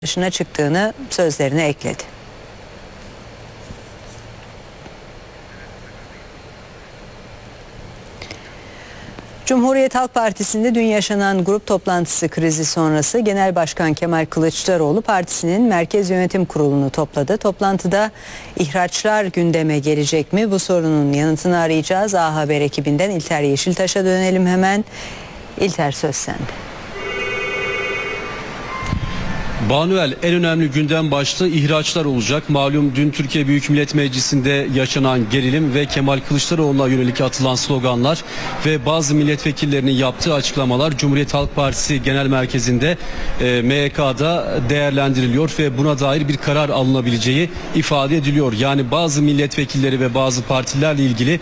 dışına çıktığını sözlerine ekledi. Cumhuriyet Halk Partisi'nde dün yaşanan grup toplantısı krizi sonrası Genel Başkan Kemal Kılıçdaroğlu partisinin Merkez Yönetim Kurulu'nu topladı. Toplantıda ihraçlar gündeme gelecek mi? Bu sorunun yanıtını arayacağız. A Haber ekibinden İlter Yeşiltaş'a dönelim hemen. İlter, söz sende. Banuel, en önemli gündem başlığı ihraçlar olacak. Malum dün Türkiye Büyük Millet Meclisi'nde yaşanan gerilim ve Kemal Kılıçdaroğlu'na yönelik atılan sloganlar ve bazı milletvekillerinin yaptığı açıklamalar Cumhuriyet Halk Partisi Genel Merkezi'nde MYK'da değerlendiriliyor ve buna dair bir karar alınabileceği ifade ediliyor. Yani bazı milletvekilleri ve bazı partilerle ilgili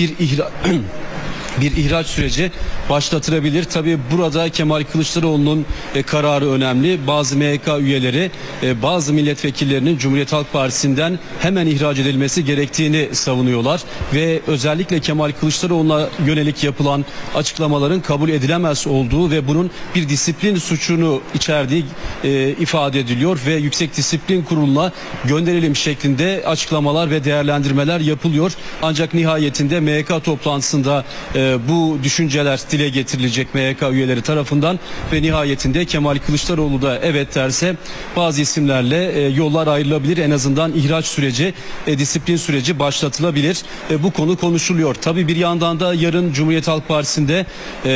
bir ihraç süreci başlatılabilir. Tabii burada Kemal Kılıçdaroğlu'nun kararı önemli. Bazı MYK üyeleri bazı milletvekillerinin Cumhuriyet Halk Partisi'nden hemen ihraç edilmesi gerektiğini savunuyorlar ve özellikle Kemal Kılıçdaroğlu'na yönelik yapılan açıklamaların kabul edilemez olduğu ve bunun bir disiplin suçunu içerdiği ifade ediliyor ve Yüksek Disiplin Kurulu'na gönderelim şeklinde açıklamalar ve değerlendirmeler yapılıyor. Ancak nihayetinde MYK toplantısında bu düşünceler dile getirilecek MYK üyeleri tarafından ve nihayetinde Kemal Kılıçdaroğlu da evet derse bazı isimlerle yollar ayrılabilir. En azından ihraç süreci, disiplin süreci başlatılabilir. Bu konu konuşuluyor. Tabii bir yandan da yarın Cumhuriyet Halk Partisi'nde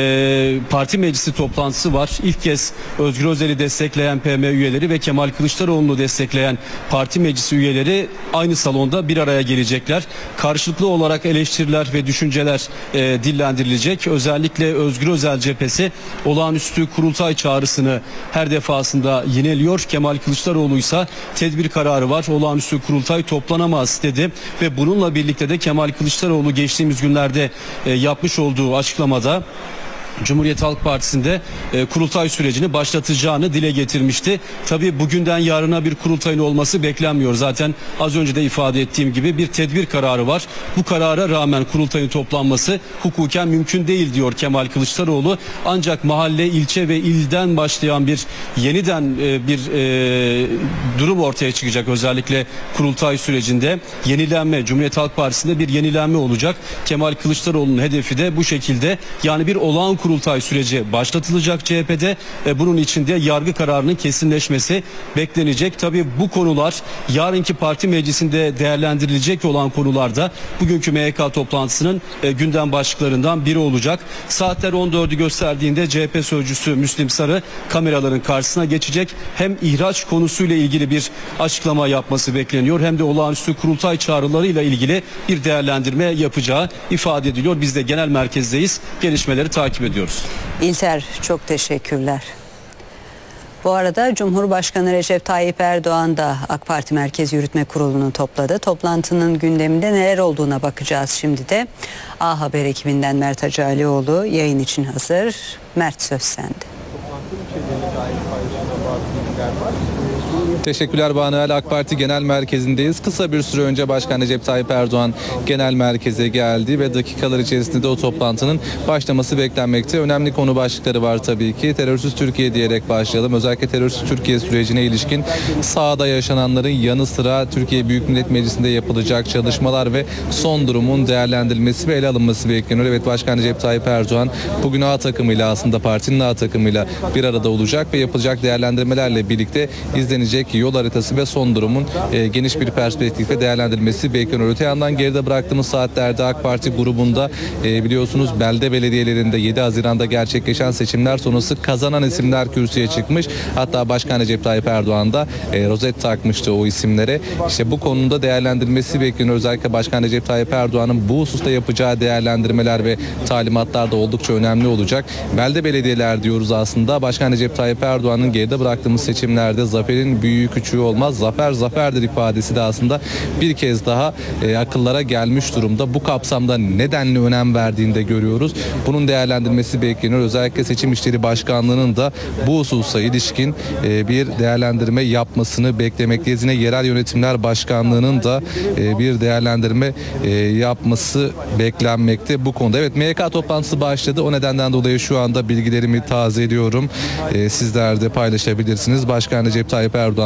parti meclisi toplantısı var. İlk kez Özgür Özel'i destekleyen PM üyeleri ve Kemal Kılıçdaroğlu'nu destekleyen parti meclisi üyeleri aynı salonda bir araya gelecekler. Karşılıklı olarak eleştiriler ve düşünceler dillendirilecek. Özellikle Özgür Özel cephesi olağanüstü kurultay çağrısını her defasında yineliyor. Kemal Kılıçdaroğlu ise tedbir kararı var. Olağanüstü kurultay toplanamaz dedi ve bununla birlikte de Kemal Kılıçdaroğlu geçtiğimiz günlerde yapmış olduğu açıklamada Cumhuriyet Halk Partisi'nde kurultay sürecini başlatacağını dile getirmişti. Tabii bugünden yarına bir kurultayın olması beklenmiyor. Zaten az önce de ifade ettiğim gibi bir tedbir kararı var. Bu karara rağmen kurultayın toplanması hukuken mümkün değil diyor Kemal Kılıçdaroğlu. Ancak mahalle, ilçe ve ilden başlayan bir yeniden bir durum ortaya çıkacak. Özellikle kurultay sürecinde yenilenme, Cumhuriyet Halk Partisi'nde bir yenilenme olacak. Kemal Kılıçdaroğlu'nun hedefi de bu şekilde. Yani bir olağan kurultay süreci başlatılacak CHP'de. Bunun için de yargı kararının kesinleşmesi beklenecek. Tabii bu konular yarınki parti meclisinde değerlendirilecek olan konularda bugünkü MYK toplantısının gündem başlıklarından biri olacak. Saatler 14'ü gösterdiğinde CHP sözcüsü Müslim Sarı kameraların karşısına geçecek. Hem ihraç konusuyla ilgili bir açıklama yapması bekleniyor hem de olağanüstü kurultay çağrılarıyla ilgili bir değerlendirme yapacağı ifade ediliyor. Biz de genel merkezdeyiz. Gelişmeleri takip ediyoruz. İlter, çok teşekkürler. Bu arada Cumhurbaşkanı Recep Tayyip Erdoğan da AK Parti Merkez Yürütme Kurulu'nu topladı. Toplantının gündeminde neler olduğuna bakacağız şimdi de. A Haber ekibinden Mert Hacalioğlu yayın için hazır. Mert, söz sende. Teşekkürler Banuel. AK Parti Genel Merkezi'ndeyiz. Kısa bir süre önce Başkan Recep Tayyip Erdoğan genel merkeze geldi ve dakikalar içerisinde de o toplantının başlaması beklenmekte. Önemli konu başlıkları var tabii ki. Terörsüz Türkiye diyerek başlayalım. Özellikle terörsüz Türkiye sürecine ilişkin sahada yaşananların yanı sıra Türkiye Büyük Millet Meclisi'nde yapılacak çalışmalar ve son durumun değerlendirilmesi ve ele alınması bekleniyor. Evet, Başkan Recep Tayyip Erdoğan bugün A takımıyla, aslında partinin A takımıyla bir arada olacak ve yapılacak değerlendirmelerle birlikte izlenecek yol haritası ve son durumun geniş bir perspektifle değerlendirilmesi bekleniyor. Öte yandan geride bıraktığımız saatlerde AK Parti grubunda biliyorsunuz belde belediyelerinde 7 Haziran'da gerçekleşen seçimler sonrası kazanan isimler kürsüye çıkmış. Hatta Başkan Recep Tayyip Erdoğan da rozet takmıştı o isimlere. İşte bu konuda değerlendirilmesi bekleniyor. Özellikle Başkan Recep Tayyip Erdoğan'ın bu hususta yapacağı değerlendirmeler ve talimatlar da oldukça önemli olacak. Belde belediyeler diyoruz aslında. Başkan Recep Tayyip Erdoğan'ın geride bıraktığımız seçimlerde zaferin büyüğü küçüğü olmaz, zafer zaferdir ifadesi de aslında bir kez daha akıllara gelmiş durumda. Bu kapsamda nedenli önem verdiğini de görüyoruz. Bunun değerlendirmesi bekleniyor. Özellikle Seçim İşleri Başkanlığı'nın da bu hususa ilişkin bir değerlendirme yapmasını beklemekteyiz. Yine Yerel Yönetimler Başkanlığı'nın da bir değerlendirme yapması beklenmekte bu konuda. Evet, MYK toplantısı başladı. O nedenden dolayı şu anda bilgilerimi taze ediyorum. Sizler de paylaşabilirsiniz. Başkan Recep Tayyip Erdoğan